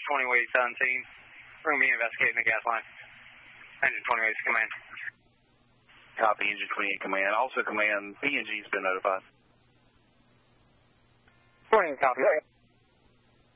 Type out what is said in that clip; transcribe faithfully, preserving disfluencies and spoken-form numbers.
twenty Wade seventeen. We're going to be investigating the gas line. Engine twenty Wade command. Copy, Engine twenty-eight command. Also command, P and G's been notified. Morning, copy.